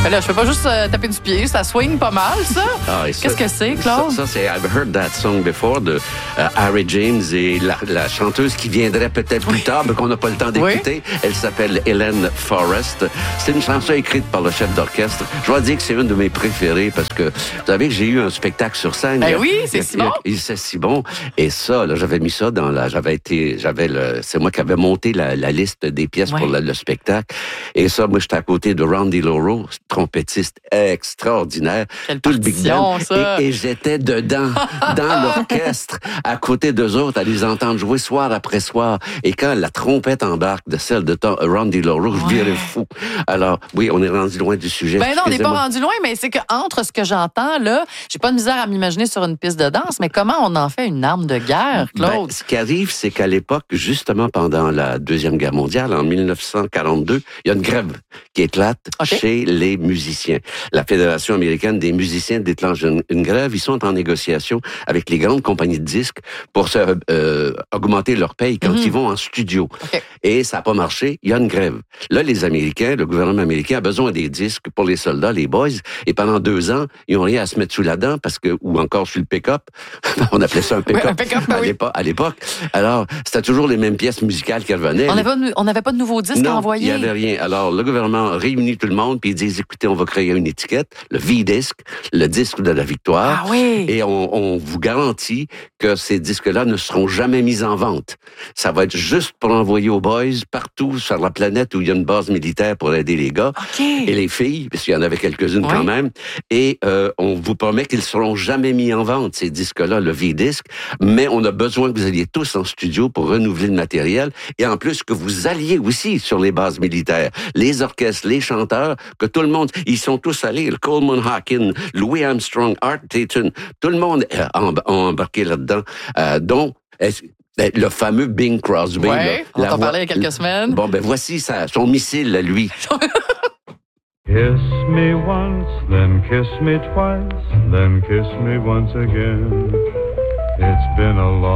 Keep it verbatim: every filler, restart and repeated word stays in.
Mais là, je fais pas juste euh, taper du pied, ça swing pas mal, ça. Ah, ça Qu'est-ce que c'est, Claude? Ça, ça, c'est I've heard that song before de uh, Harry James et la, la chanteuse qui viendrait peut-être plus tard, mais qu'on n'a pas le temps d'écouter. Oui. Elle s'appelle Helen Forrest. C'est une chanson écrite par le chef d'orchestre. Je dois dire que c'est une de mes préférées parce que vous savez que j'ai eu un spectacle sur scène. Ben oui, c'est si bon. C'est si bon. Et ça, là, j'avais mis ça dans la, j'avais été, j'avais le, c'est moi qui avais monté la, la liste des pièces ouais. pour le, le spectacle. Et ça, moi, j'étais à côté de Randy Loro, trompettiste extraordinaire. Quelle tout le big band. Ça. Et, et j'étais dedans, dans l'orchestre, à côté d'eux autres, à les entendre jouer soir après soir. Et quand la trompette embarque de celle de Randy Loro, ouais. je virais fou. Alors, oui, on est rendu loin du sujet. Ben non, on n'est pas rendu loin, mais c'est qu'entre ce que j'entends, là, j'ai pas de misère à m'imaginer sur une piste de danse, mais comment on en fait une arme de guerre, Claude? Ben, ce qui arrive, c'est qu'à l'époque, justement pendant la Deuxième Guerre mondiale, en dix-neuf cent quarante-deux, il y a une grève qui éclate okay. chez les musiciens. La Fédération américaine des musiciens déclenche une, une grève. Ils sont en négociation avec les grandes compagnies de disques pour se, euh, augmenter leur paye quand mm-hmm. ils vont en studio. Okay. Et ça n'a pas marché. Il y a une grève. Là, les Américains, le gouvernement américain a besoin des disques pour les soldats, les boys. Et pendant deux ans, ils n'ont rien à se mettre sous la dent parce que, ou encore sur le pick-up. On appelait ça un pick-up, oui, un pick-up à, oui. l'époque, à l'époque. Alors, c'était toujours les mêmes pièces musicales qui revenaient. On n'avait pas de nouveaux disques non, à envoyer. il n'y avait rien. Alors, le gouvernement réunit tout le monde puis ils disent, écoutez, on va créer une étiquette, le V-disc, le disque de la victoire. Ah oui. Et on, on vous garantit que ces disques-là ne seront jamais mis en vente. Ça va être juste pour envoyer aux boys partout sur la planète où il y a une base militaire pour aider les gars okay. et les filles, parce qu'il y en avait quelques-unes oui. quand même. Et euh, on vous promet qu'ils seront jamais mis en vente, ces disques-là, le V-disc. Mais on a besoin que vous alliez tous en studio pour renouveler le matériel et en plus que vous alliez aussi sur les bases militaires. Les orchestres, les chanteurs, que tout le monde, ils sont tous allés. Le Coleman Hawkins, Louis Armstrong, Art Tatum, tout le monde a embarqué là-dedans. Euh, dont le fameux Bing Crosby. Ouais, on t'en parlait il y a quelques semaines. Bon, ben voici ça, son missile à lui. Kiss me once, then kiss me twice, then kiss me once again. It's been a long